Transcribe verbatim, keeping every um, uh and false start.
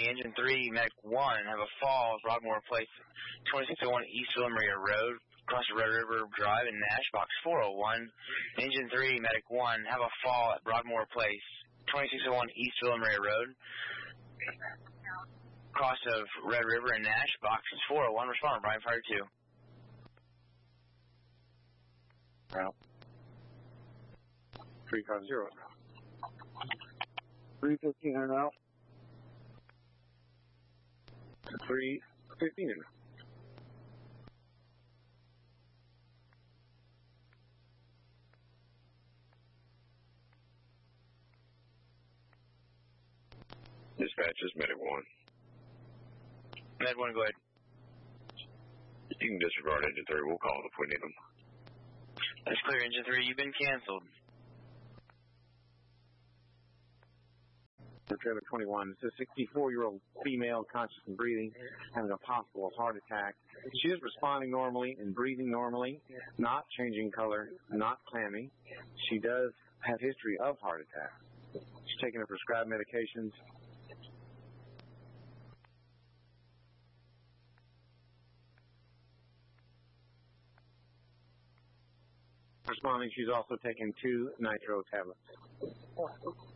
Engine three, Medic one, have a fall, Broadmoor Place, twenty-six oh one East Villa Maria Road, across the Red River Drive in Nash, box four oh one. Engine three, Medic one, have a fall at Broadmoor Place, twenty-six oh one East Villa Maria Road, across of Red River in Nash, box four oh one. Respond, Brian Fire two. Route. three five zero. three fifteen en route. three fifteen en route. Dispatch is Medic one. Med one, go ahead. You can disregard Engine three. We'll call it if we need them. That's clear, Engine three. You've been canceled. Trailer twenty-one. It's a sixty-four-year-old female, conscious and breathing, having a possible heart attack. She is responding normally and breathing normally, not changing color, not clammy. She does have history of heart attack. She's taking her prescribed medications. Responding, she's also taking two nitro tablets.